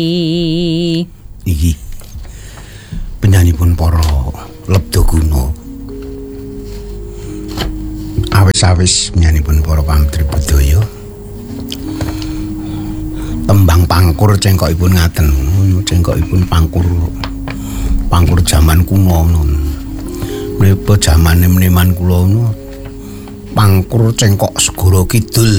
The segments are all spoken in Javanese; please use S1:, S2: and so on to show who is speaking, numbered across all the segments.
S1: Iki penyanipun para Lebdaguna. Awis-awis penyanipun para pamrih budaya. Tembang pangkur cengkokipun ngaten, cengkokipun pangkur jaman kuno ngono. Menapa jamane meneman kula ngono pangkur cengkok Segara Kidul.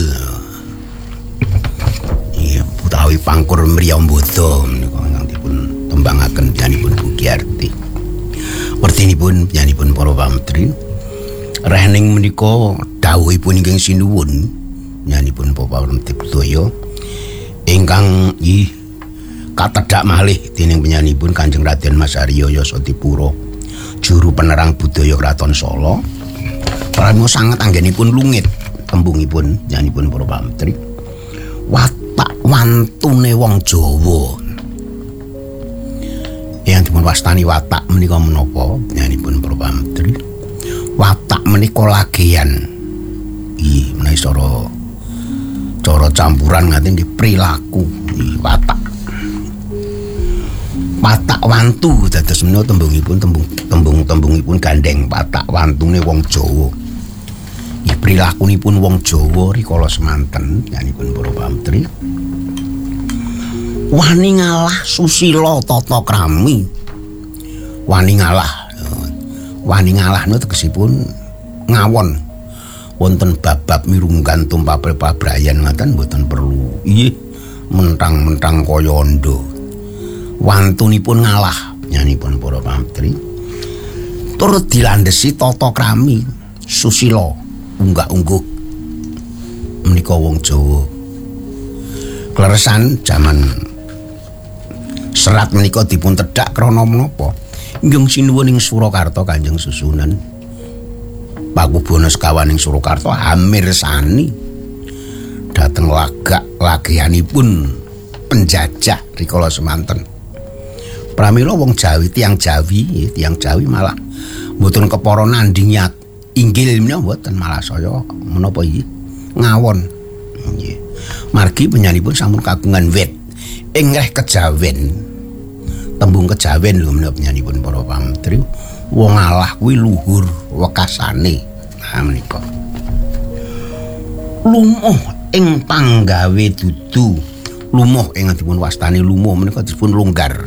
S1: Iya, utawi pangkur Mriyambada menika ingkang dipun tembangaken penyanipun Buki Arti. Wertinipun penyanipun para pamrih. Rehning menika dawuhipun ingkang sinuwun penyanipun para pamrih budaya ingkang katedhak malih dening penyanipun Kanjeng Raden Mas Arya Yasadipura, juru penerang budaya Kraton Sala. Pramila sanget anggenipun lungit tembungipun penyanipun para pamrih. Watak wantune wong Jawa. Yang dipun wastani watak menika menapa penyanipun para pamrih? Watak menika lageyan. Menawi cara campuran ngaten nggih perilaku watak. Watak wantu dados menika tembungipun gandeng watak wantune wong Jawa. Nggih perilakunipun wong Jawa rikala semanten nyanipun para pamrih. Wani ngalah susila tata krami. Wani ngalah niku tegesipun ngawon. Wonten bab-bab mirunggan tumpapel pabrayan ngaten mboten perlu mentang-mentang kaya anda. Wantunipun ngalah nyanipun para pamrih. Turut dilandhesi tata krami susila unggah-ungguh menika wong Jawa. Kleresan jaman serat menika dipun tedhak krana menapa? Inggih sinuwun ing Surakarta Kanjeng Susunan. Pakubana sekawan ing Surakarta hamirsani dhateng lageyanipun penjajah rikala semanten. Pramila wong Jawi tiyang Jawi malah mboten kepara nandhingi inggil menika mboten, malah saya menapa iki ngawon. Nggih. Margi penyanipun sampun kagungan wit ing reh kejawen. Tembung kejawen lho menika penyanipun para pamrih. Wong alah kuwi luhur wekasane. Nah menika. Lumuh ing panggawe dudu. Lumuh ing dipun wastani lumuh menika dipun longgar.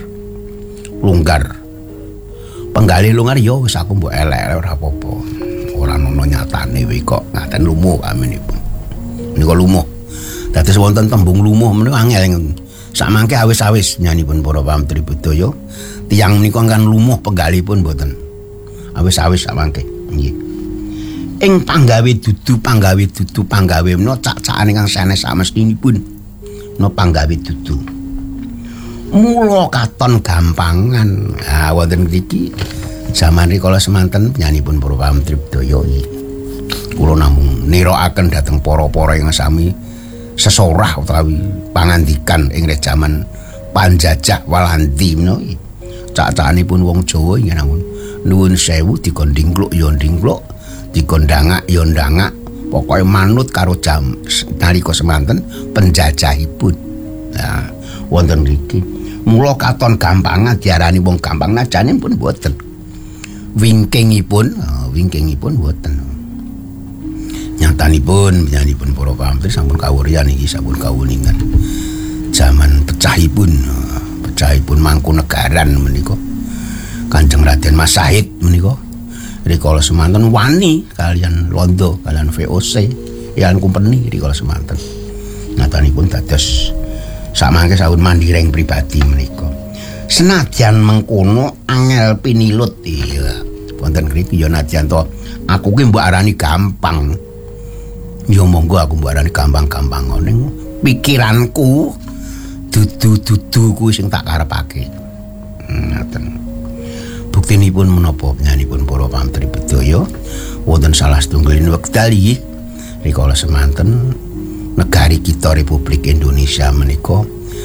S1: Penggalih longgar ya wis aku mbok elek ora apa-apa. Ora ono nyatane kuwi kok ngaten lumuh amenipun. Menika lumuh. Dados wonten tembung lumuh menika angel. Samangke awis-awis nyanipun para pamrih budaya. Tiyang menika kan lumuh penggalihipun mboten. Awis-awis samangke. Nggih. Ing panggawe dudu menika cak-cakane kang sanes samestinipun. Menika panggawe dudu. Mula katon gampangan. Wonten mriki jaman rikala semanten penyanipun para pamrih budaya iki. Kula namung nirakaken dhateng para-para ingkang sami sesorah utawi pangandikan ing jaman Panjajah Walandi menika. Cak-cakanipun wong Jawa inggih namun nuwun sewu dikon ndingkluk ya ndingkluk, dikon ndangak ya ndangak, pokoke manut karo jam nalika semanten penjajahipun. Nah, wonten mriki mula katon gampangan diarani wong gampang najane pun mboten. Wingkingipun mboten. Nyatanipun penyanipun para pamrih sampun kawuryan iki sampun kawuningan. Zaman pecahipun Mangkunegaran menika. Kanjeng Raden Mas Sahid menika rikala semanten wani kalian Londo kalian VOC kalian kumpeni rikala semanten. Natanipun dados samangke sawun mandireng pribadi menika. Senadyan mengkono angel pinilut wonten mriki ya nadyan to aku ki mbok arani gampang. Ya monggo aku mbok arani gampang-gampang ning pikiranku dudu kuwi sing tak karepake. Ngoten. Buktinipun menapa penyanipun para pamrih budaya wonten salah setunggalipun wekdal iki rikala semanten negari kita Republik Indonesia menika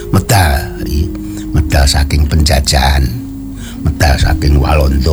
S1: medal saking penjajahan, medal saking Walanda.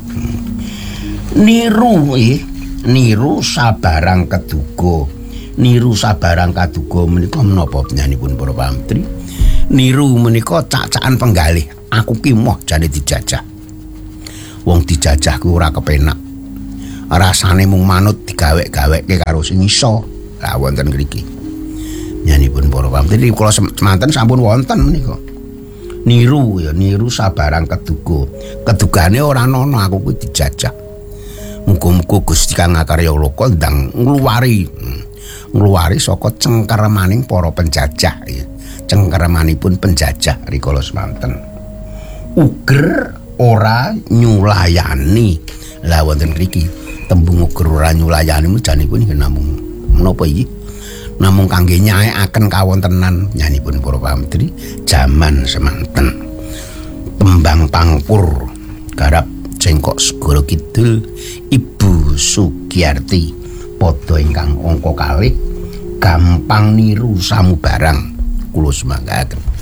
S1: Niru sabarang kaduga menika menapa penyanipun para pamrih Niru menika cak-cakan penggalih. Aku ki moh jane dijajah. Wong dijajah kuwi ora kepenak. Rasane mung manut digawe-gaweke karo sing iso. Lah wonten mriki. Nyanipun para pamrih kula semanten sampun wonten menika. Niru sabarang keduga. Kedugane ora ana aku kuwi dijajah. Muga-muga Gusti Kang Ngakarya Loka ndang ngluwari saka cengkeremaning para penjajah. Cengkeremanipun penjajah rikala semanten. Uger ora nyulayani. Lah wonten mriki tembung uger ora nyulayani janipun namung menapa iki? Namung kangge nyaekaken kawontenan nyanipun para pamrih jaman semanten. Tembang pangpur garap Cengkok Segara Kidul Ibu Sugiyarti padha ingkang angka kalih gampang niru samubarang kula semanggaken.